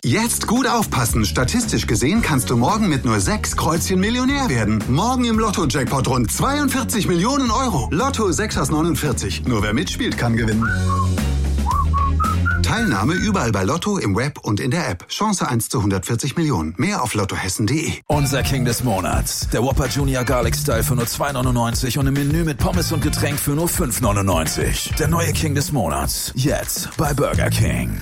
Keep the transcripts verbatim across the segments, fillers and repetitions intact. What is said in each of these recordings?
Jetzt gut aufpassen. Statistisch gesehen kannst du morgen mit nur sechs Kreuzchen Millionär werden. Morgen im Lotto-Jackpot rund zweiundvierzig Millionen Euro. Lotto sechs aus neunundvierzig. Nur wer mitspielt, kann gewinnen. Teilnahme überall bei Lotto, im Web und in der App. Chance eins zu hundertvierzig Millionen. Mehr auf lottohessen punkt de. Unser King des Monats. Der Whopper Junior Garlic Style für nur zwei neunundneunzig und im Menü mit Pommes und Getränk für nur fünf neunundneunzig. Der neue King des Monats. Jetzt bei Burger King.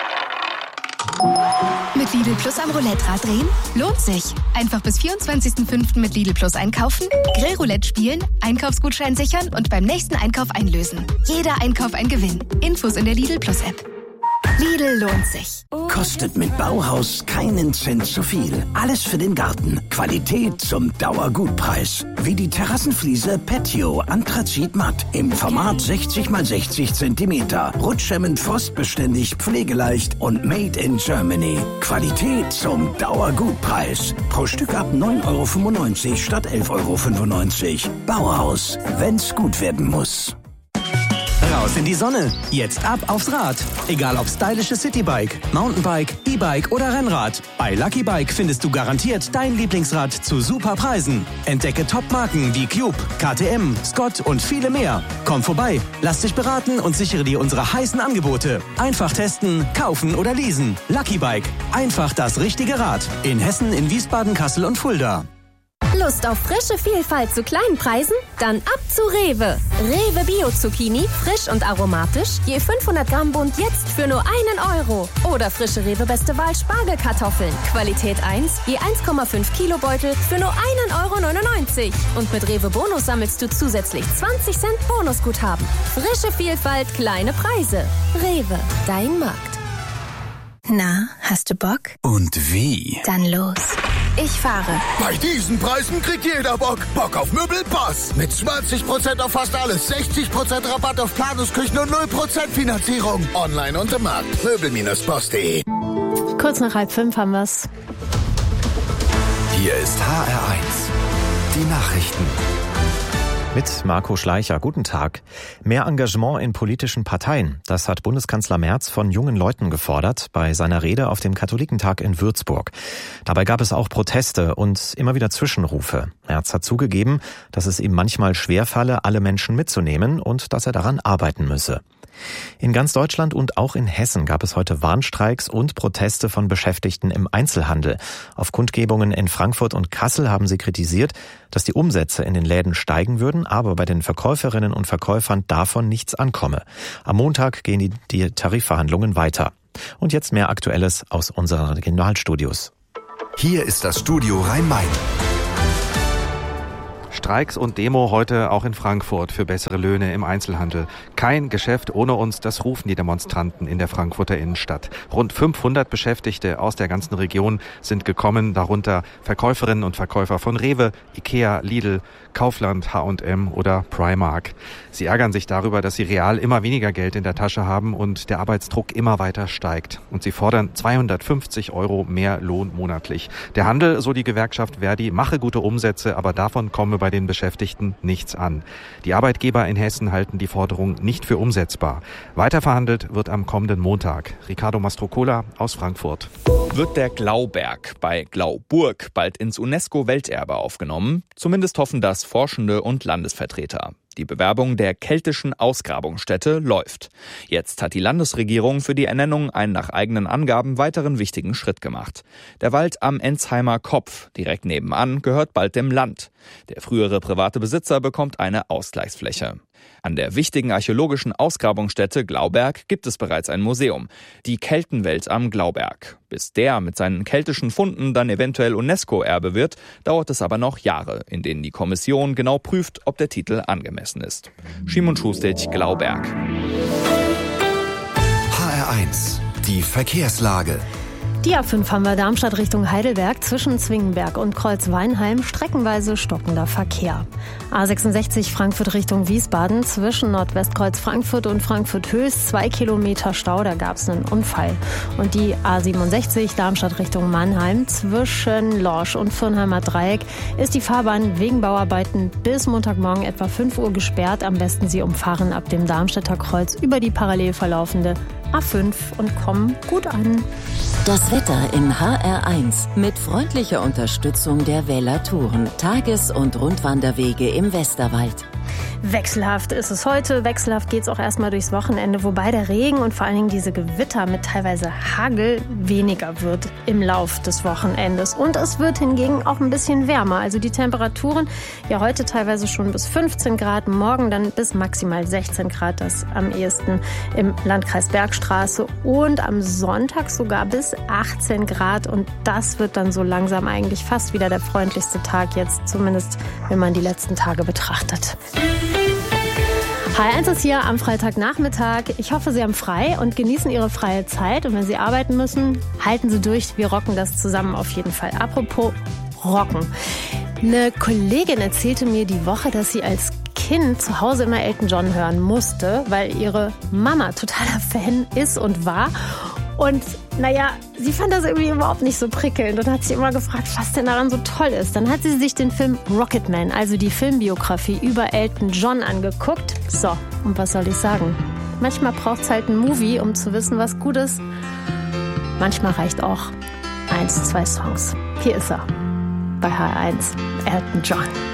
Mit Lidl Plus am Roulette-Rad drehen? Lohnt sich. Einfach bis vierundzwanzigsten fünften mit Lidl Plus einkaufen, Grillroulette spielen, Einkaufsgutschein sichern und beim nächsten Einkauf einlösen. Jeder Einkauf ein Gewinn. Infos in der Lidl Plus App. Lidl lohnt sich. Kostet mit Bauhaus keinen Cent zu viel. Alles für den Garten. Qualität zum Dauergutpreis. Wie die Terrassenfliese Patio Anthrazit Matt im Format sechzig mal sechzig Zentimeter. Rutschhemmend, frostbeständig, pflegeleicht und made in Germany. Qualität zum Dauergutpreis. Pro Stück ab neun Euro fünfundneunzig statt elf Euro fünfundneunzig. Bauhaus, wenn's gut werden muss. Raus in die Sonne. Jetzt ab aufs Rad. Egal ob stylisches Citybike, Mountainbike, E-Bike oder Rennrad. Bei Lucky Bike findest du garantiert dein Lieblingsrad zu super Preisen. Entdecke Top-Marken wie Cube, K T M, Scott und viele mehr. Komm vorbei, lass dich beraten und sichere dir unsere heißen Angebote. Einfach testen, kaufen oder leasen. Lucky Bike. Einfach das richtige Rad. In Hessen, in Wiesbaden, Kassel und Fulda. Lust auf frische Vielfalt zu kleinen Preisen? Dann ab zu Rewe. Rewe Bio-Zucchini, frisch und aromatisch, je fünfhundert Gramm Bund jetzt für nur einen Euro. Oder frische Rewe Beste Wahl Spargelkartoffeln, Qualität eins, je eins Komma fünf Kilo Beutel für nur einen Euro neunundneunzig. Und mit Rewe Bonus sammelst du zusätzlich zwanzig Cent Bonusguthaben. Frische Vielfalt, kleine Preise. Rewe, dein Markt. Na, hast du Bock? Und wie? Dann los. Ich fahre. Bei diesen Preisen kriegt jeder Bock. Bock auf Möbelpass. Mit zwanzig Prozent auf fast alles, sechzig Prozent Rabatt auf Planungsküchen und null Prozent Finanzierung. Online und im Markt. Möbel Post punkt de. Kurz nach halb fünf haben wir's. Hier ist H R eins. Die Nachrichten. Mit Marco Schleicher. Guten Tag. Mehr Engagement in politischen Parteien. Das hat Bundeskanzler Merz von jungen Leuten gefordert bei seiner Rede auf dem Katholikentag in Würzburg. Dabei gab es auch Proteste und immer wieder Zwischenrufe. Merz hat zugegeben, dass es ihm manchmal schwerfalle, alle Menschen mitzunehmen und dass er daran arbeiten müsse. In ganz Deutschland und auch in Hessen gab es heute Warnstreiks und Proteste von Beschäftigten im Einzelhandel. Auf Kundgebungen in Frankfurt und Kassel haben sie kritisiert, dass die Umsätze in den Läden steigen würden, aber bei den Verkäuferinnen und Verkäufern davon nichts ankomme. Am Montag gehen die, die Tarifverhandlungen weiter. Und jetzt mehr Aktuelles aus unseren Regionalstudios. Hier ist das Studio Rhein-Main. Streiks und Demo heute auch in Frankfurt für bessere Löhne im Einzelhandel. Kein Geschäft ohne uns, das rufen die Demonstranten in der Frankfurter Innenstadt. Rund fünfhundert Beschäftigte aus der ganzen Region sind gekommen, darunter Verkäuferinnen und Verkäufer von Rewe, Ikea, Lidl, Kaufland, H und M oder Primark. Sie ärgern sich darüber, dass sie real immer weniger Geld in der Tasche haben und der Arbeitsdruck immer weiter steigt. Und sie fordern zweihundertfünfzig Euro mehr Lohn monatlich. Der Handel, so die Gewerkschaft Verdi, mache gute Umsätze, aber davon komme bei den Beschäftigten nichts an. Die Arbeitgeber in Hessen halten die Forderung nicht für umsetzbar. Weiter verhandelt wird am kommenden Montag. Ricardo Mastrocola aus Frankfurt. Wird der Glauberg bei Glauburg bald ins UNESCO-Welterbe aufgenommen? Zumindest hoffen das Forschende und Landesvertreter. Die Bewerbung der keltischen Ausgrabungsstätte läuft. Jetzt hat die Landesregierung für die Ernennung einen nach eigenen Angaben weiteren wichtigen Schritt gemacht. Der Wald am Ensheimer Kopf, direkt nebenan, gehört bald dem Land. Der frühere private Besitzer bekommt eine Ausgleichsfläche. An der wichtigen archäologischen Ausgrabungsstätte Glauberg gibt es bereits ein Museum, die Keltenwelt am Glauberg. Bis der mit seinen keltischen Funden dann eventuell UNESCO-Erbe wird, dauert es aber noch Jahre, in denen die Kommission genau prüft, ob der Titel angemessen ist. Schimon Schustic, Glauberg. H R eins, die Verkehrslage. Die A fünf haben wir Darmstadt Richtung Heidelberg, zwischen Zwingenberg und Kreuz-Weinheim streckenweise stockender Verkehr. A sechsundsechzig Frankfurt Richtung Wiesbaden, zwischen Nordwestkreuz Frankfurt und Frankfurt-Höchst, zwei Kilometer Stau, da gab es einen Unfall. Und die A siebenundsechzig Darmstadt Richtung Mannheim, zwischen Lorsch und Fürnheimer Dreieck, ist die Fahrbahn wegen Bauarbeiten bis Montagmorgen etwa fünf Uhr gesperrt. Am besten Sie umfahren ab dem Darmstädter Kreuz über die parallel verlaufende A fünf und kommen gut an. Das Wetter in H R eins mit freundlicher Unterstützung der Wähler-Touren, Tages- und Rundwanderwege im Westerwald. Wechselhaft ist es heute, wechselhaft geht es auch erstmal durchs Wochenende, wobei der Regen und vor allen Dingen diese Gewitter mit teilweise Hagel weniger wird im Lauf des Wochenendes. Und es wird hingegen auch ein bisschen wärmer. Also die Temperaturen ja heute teilweise schon bis fünfzehn Grad, morgen dann bis maximal sechzehn Grad, das am ehesten im Landkreis Bergstraße, und am Sonntag sogar bis achtzehn Grad, und das wird dann so langsam eigentlich fast wieder der freundlichste Tag jetzt, zumindest wenn man die letzten Tage betrachtet. H R eins ist hier am Freitagnachmittag. Ich hoffe, Sie haben frei und genießen Ihre freie Zeit. Und wenn Sie arbeiten müssen, halten Sie durch. Wir rocken das zusammen auf jeden Fall. Apropos rocken. Eine Kollegin erzählte mir die Woche, dass sie als Kind zu Hause immer Elton John hören musste, weil ihre Mama totaler Fan ist und war. Und naja, sie fand das irgendwie überhaupt nicht so prickelnd und hat sich immer gefragt, was denn daran so toll ist. Dann hat sie sich den Film Rocketman, also die Filmbiografie über Elton John, angeguckt. So, und was soll ich sagen? Manchmal braucht es halt einen Movie, um zu wissen, was gut ist. Manchmal reicht auch eins, zwei Songs. Hier ist er bei H R eins, Elton John.